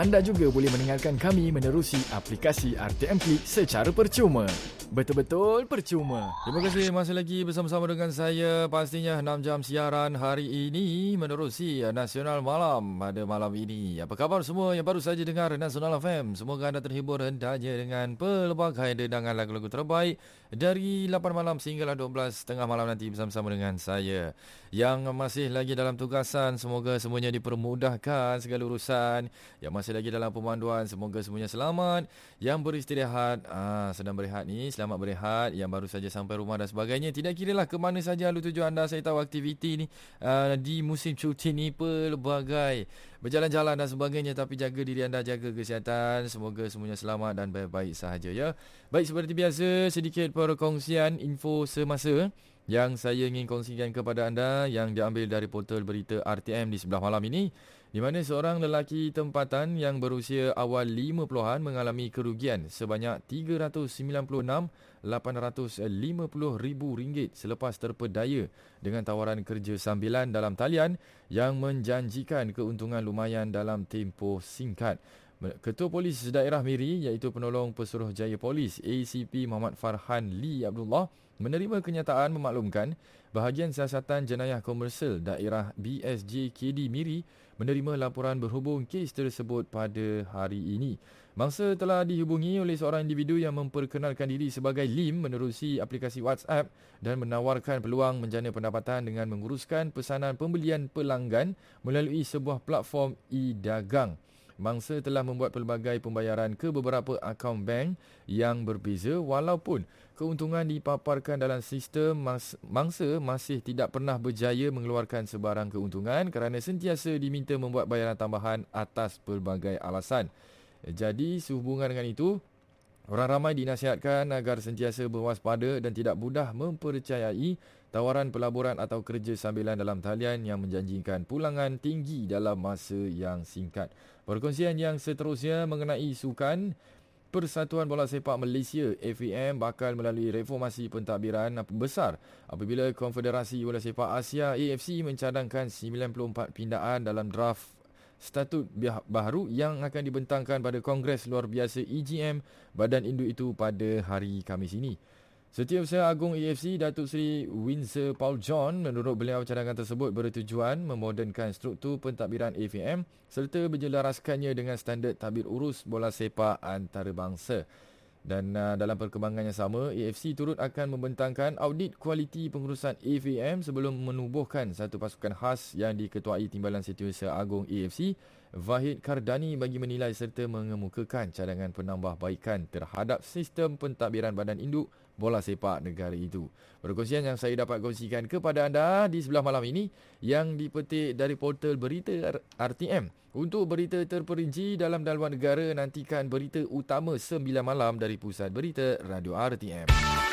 Anda juga boleh mendengarkan kami menerusi aplikasi RTM Klik secara percuma. Betul-betul percuma. Terima kasih masih lagi bersama-sama dengan saya. Pastinya 6 jam siaran hari ini menerusi Nasional Malam pada malam ini. Apa khabar semua yang baru saja dengar Nasional FM? Semoga anda terhibur hendaknya dengan pelbagai dendangan lagu-lagu terbaik dari 8 malam sehinggalah 12 tengah malam nanti bersama-sama dengan saya. Yang masih lagi dalam tugasan, semoga semuanya dipermudahkan segala urusan. Yang masih lagi dalam pemanduan, semoga semuanya selamat. Yang beristirahat, sedang berehat ni, selamat berehat. Yang baru saja sampai rumah dan sebagainya, tidak kiralah ke mana saja lalu tuju anda. Saya tahu aktiviti ni di musim cuti ni pelbagai, berjalan-jalan dan sebagainya. Tapi jaga diri anda, jaga kesihatan. Semoga semuanya selamat dan baik-baik sahaja ya. Baik, seperti biasa, sedikit perkongsian info semasa yang saya ingin kongsikan kepada anda yang diambil dari portal berita RTM di sebelah malam ini, di mana seorang lelaki tempatan yang berusia awal 50-an mengalami kerugian sebanyak RM396,850 selepas terpedaya dengan tawaran kerja sambilan dalam talian yang menjanjikan keuntungan lumayan dalam tempoh singkat. Ketua Polis Daerah Miri iaitu Penolong Pesuruhjaya Polis ACP Muhammad Farhan Lee Abdullah menerima kenyataan memaklumkan bahagian siasatan jenayah komersial daerah BSJKD Miri menerima laporan berhubung kes tersebut pada hari ini. Mangsa telah dihubungi oleh seorang individu yang memperkenalkan diri sebagai Lim menerusi aplikasi WhatsApp dan menawarkan peluang menjana pendapatan dengan menguruskan pesanan pembelian pelanggan melalui sebuah platform e-dagang. Mangsa telah membuat pelbagai pembayaran ke beberapa akaun bank yang berbeza walaupun keuntungan dipaparkan dalam sistem. Mangsa masih tidak pernah berjaya mengeluarkan sebarang keuntungan kerana sentiasa diminta membuat bayaran tambahan atas pelbagai alasan. Jadi sehubungan dengan itu, orang ramai dinasihatkan agar sentiasa berwaspada dan tidak mudah mempercayai tawaran pelaburan atau kerja sambilan dalam talian yang menjanjikan pulangan tinggi dalam masa yang singkat. Perkongsian yang seterusnya mengenai sukan. Persatuan Bola Sepak Malaysia FAM bakal melalui reformasi pentadbiran besar apabila Konfederasi Bola Sepak Asia AFC mencadangkan 94 pindaan dalam draft statut baharu yang akan dibentangkan pada Kongres Luar Biasa EGM badan induk itu pada hari Khamis ini. Setiausaha Agung AFC Datuk Seri Windsor Paul John menurut beliau cadangan tersebut bertujuan memodernkan struktur pentadbiran FAM serta menyelaraskannya dengan standard tadbir urus bola sepak antarabangsa. Dan dalam perkembangan yang sama, AFC turut akan membentangkan audit kualiti pengurusan FAM sebelum menubuhkan satu pasukan khas yang diketuai Timbalan Setiausaha Agung AFC Vahid Kardani bagi menilai serta mengemukakan cadangan penambahbaikan terhadap sistem pentadbiran badan induk bola sepak negara itu. Perkongsian yang saya dapat kongsikan kepada anda di sebelah malam ini yang dipetik dari portal berita RTM. Untuk berita terperinci dalam daluan negara, nantikan berita utama 9 malam dari Pusat Berita Radio RTM.